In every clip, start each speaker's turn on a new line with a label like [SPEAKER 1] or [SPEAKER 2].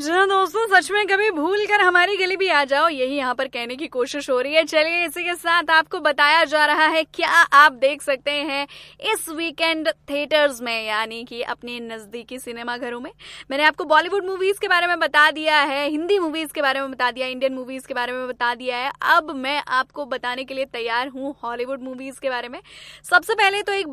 [SPEAKER 1] जी हाँ दोस्तों, सच में कभी भूल कर हमारी गली भी आ जाओ, यही यहाँ पर कहने की कोशिश हो रही है। चलिए इसी के साथ आपको बताया जा रहा है क्या आप देख सकते हैं इस वीकेंड थिएटर्स में, यानी कि अपने नजदीकी सिनेमा घरों में। मैंने आपको बॉलीवुड मूवीज के बारे में बता दिया है, हिंदी मूवीज के बारे में बता दिया, इंडियन मूवीज के बारे में बता दिया है। अब मैं आपको बताने के लिए तैयार हूँ हॉलीवुड मूवीज के बारे में। सबसे पहले तो एक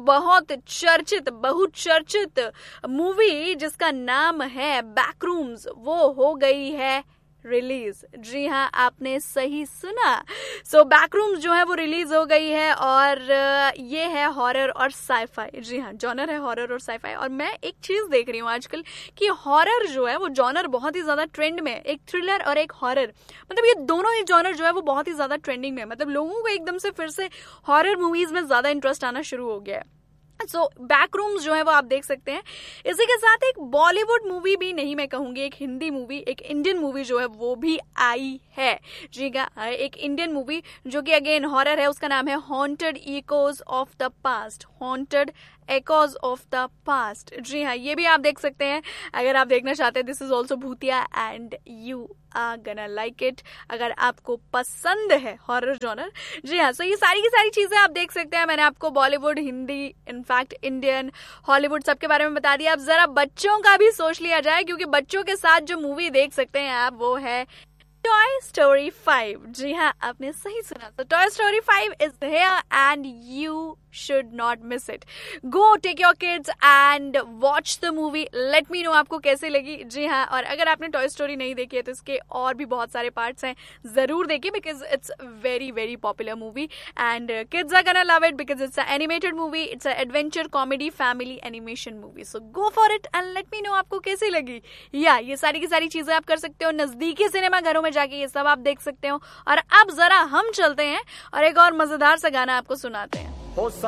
[SPEAKER 1] बहुचर्चित मूवी जिसका नाम है बैकरूम्स, वो हो गई है रिलीज। जी हाँ, आपने सही सुना। सो बैकरूम्स जो है वो रिलीज हो गई है और ये है हॉरर और साईफाई। जी हाँ, जॉनर है हॉरर और साईफाई। और मैं एक चीज देख रही हूँ आजकल कि हॉरर जो है वो जॉनर बहुत ही ज्यादा ट्रेंड में है। एक थ्रिलर और एक हॉरर, मतलब ये दोनों ही जॉनर जो है वो बहुत ही ज्यादा ट्रेंडिंग में है। मतलब लोगों को एकदम से फिर से हॉरर मूवीज में ज्यादा इंटरेस्ट आना शुरू हो गया है। सो बैकरूम्स जो है वो आप देख सकते हैं। इसी के साथ एक बॉलीवुड मूवी भी नहीं मैं कहूंगी, एक हिंदी मूवी, एक इंडियन मूवी जो है वो भी आई है। जी हाँ, एक इंडियन मूवी जो कि अगेन हॉरर है, उसका नाम है haunted echoes of the past. Haunted echoes of the past. जी हाँ, ये भी आप देख सकते हैं अगर आप देखना चाहते हैं। दिस इज ऑल्सो भूतिया एंड यू आर गना लाइक इट, अगर आपको पसंद है हॉरर जॉनर। जी हाँ, सो ये सारी की सारी चीजें आप देख सकते हैं। मैंने आपको Bollywood, Hindi, in fact Indian, Hollywood सबके बारे में बता दिया। अब जरा बच्चों का भी सोच लिया जाए, क्योंकि बच्चों के साथ जो मूवी देख सकते हैं आप वो है टॉय स्टोरी 5। जी हाँ, आपने सही सुना। तो toy story 5 is here and you should not miss it. Go take your kids and watch the movie. Let me know आपको कैसे लगी। जी हाँ, और अगर आपने टॉय स्टोरी नहीं देखी है तो इसके और भी बहुत सारे पार्ट्स हैं, जरूर देखिए because it's very very popular movie and kids are गना love it because it's a animated movie, it's a adventure comedy family animation movie. So go for it and let me know आपको कैसी लगी। या ये सारी की सारी चीजें आप कर सकते हो नजदीकी सिनेमा घरों में जाके, ये सब आप देख सकते हो। और अब जरा हम चलते हैं और एक और मजेदार सा गाना आपको सुनाते हैं।